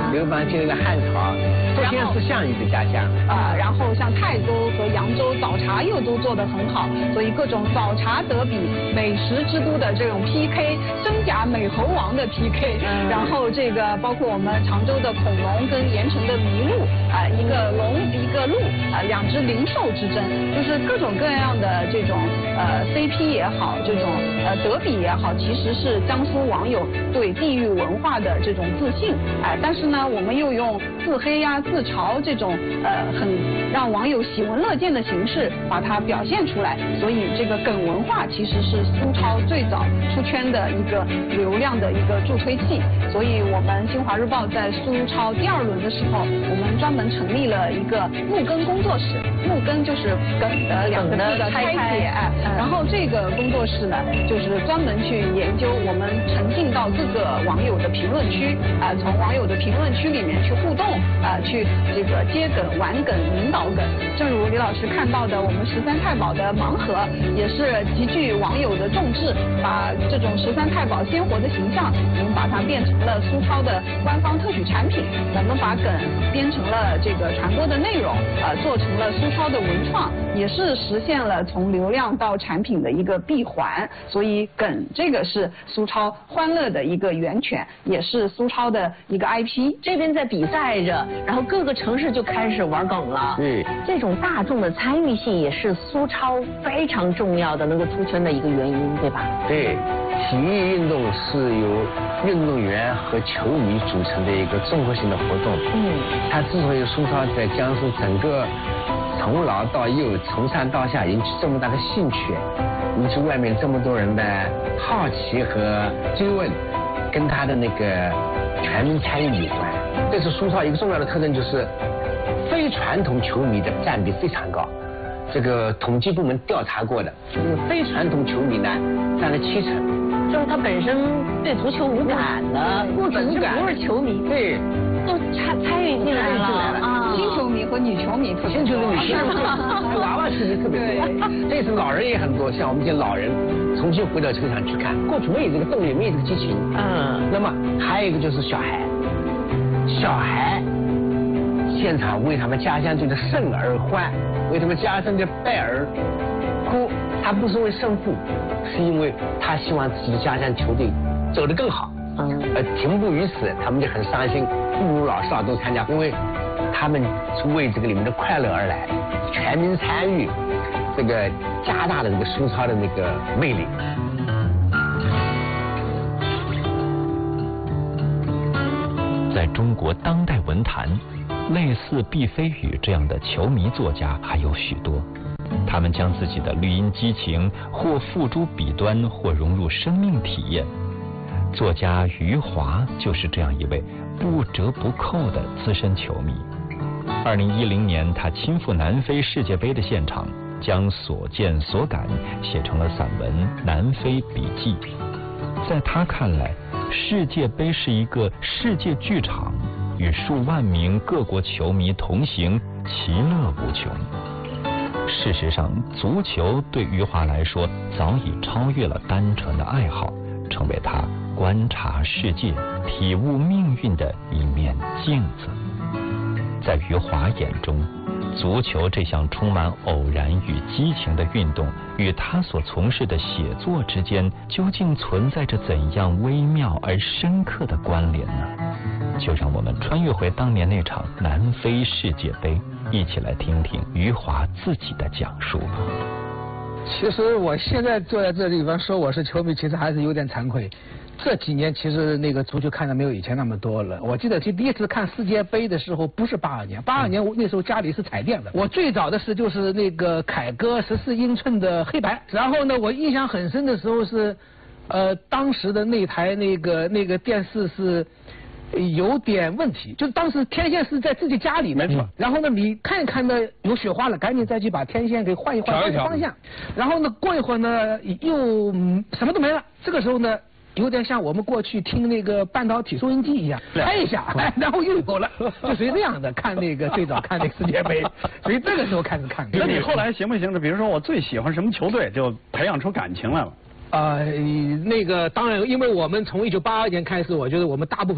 刘邦进入了汉朝，首先是项羽的家乡然后像泰州和扬州早茶又都做得很好，所以各种早茶德比、美食之都的这种 PK， 真假美猴王的 PK，然后这个包括我们常州的恐龙跟盐城的麋鹿一个龙一个鹿两只灵兽之争，就是各种各样的这种CP 也好，这种德比也好，其实是江苏网友对地域文化的这种自信但是呢，我们又用自黑呀、自嘲这种很让网友喜闻乐见的形式把它表现出来，所以这个梗文化其实是苏超最早出圈的一个流量的一个助推器。所以我们新华日报在苏超第2轮的时候，我们专门成立了一个木根工作室，木根就是梗的2个字的拆解然后这个工作室呢，就是专门去研究，我们沉浸到各个网友的评论区从网友的评论区里面去互动去这个接梗、玩梗、引导梗。正如李老师看到的，我们13太保的盲盒也是极具网友的重视，把这种13太保鲜活的形象，我们把它变成了苏超的官方特许产品，我们把梗编成了这个传播的内容做成了苏超的文创，也是实现了从流量到产品的一个闭环。所以梗这个是苏超欢乐的一个源泉，也是苏超的一个 IP。 这边在比赛着，然后各个城市就开始玩梗了。这种大众的参与性也是苏超非常重要的能够出圈的一个原因，对吧？ 对，体育运动是由运动员和球迷组成的一个综合性的活动。它之所以苏超在江苏整个从老到幼、从上到下引起这么大的兴趣，引起外面这么多人的好奇和追问，跟他的那个全民参与有关。这是苏超一个重要的特征，就是非传统球迷的占比非常高。这个统计部门调查过的，这个非传统球迷呢占了70%。 就是他本身对足球无感的，不是球迷， 对， 都参与进来了新球迷和女球迷特别多， 新球迷、女球迷，娃娃球迷特别多。这次老人也很多，像我们这些老人重新回到球场去看，过去没有这个动力，没有这个激情。那么还有一个就是小孩现场为他们家乡队的胜而欢，为他们家乡的败而哭。他不是为胜负，是因为他希望自己的家乡球队走得更好。停步于此，他们就很伤心，不如老少都参加，因为他们是为这个里面的快乐而来，全民参与，这个加大了这个苏超的那个魅力。 在中国当代文坛，类似毕飞宇这样的球迷作家还有许多。他们将自己的绿茵激情或付诸笔端，或融入生命体验。作家余华就是这样一位不折不扣的资深球迷。2010年，他亲赴南非世界杯的现场，将所见所感写成了散文《南非笔记》。在他看来，世界杯是一个世界剧场，与数万名各国球迷同行，其乐无穷。事实上，足球对余华来说早已超越了单纯的爱好，成为他观察世界、体悟命运的一面镜子。在余华眼中，足球这项充满偶然与激情的运动，与他所从事的写作之间，究竟存在着怎样微妙而深刻的关联呢？就让我们穿越回当年那场南非世界杯，一起来听听余华自己的讲述吧。 其实我现在坐在这地方说我是球迷，其实还是有点惭愧。这几年其实那个足球看的没有以前那么多了。我记得第一次看世界杯的时候不是82年，82年我那时候家里是彩电的。我最早的是就是那个凯歌14英寸的黑白。然后呢，我印象很深的时候是，当时的那台那个电视是有点问题，就是当时天线是在自己家里面，然后呢你看一看呢有雪花了，赶紧再去把天线给换一换方向，然后呢过一会儿呢又什么都没了，这个时候呢有点像我们过去听那个半导体收音机一样，拍一下，然后又有了，就属于这样的看那个最早看那个世界杯，所以这个时候开始看。 那你后来行不行的？比如说我最喜欢什么球队，就培养出感情来了。 那个当然，因为我们从1982年开始，我觉得我们大部分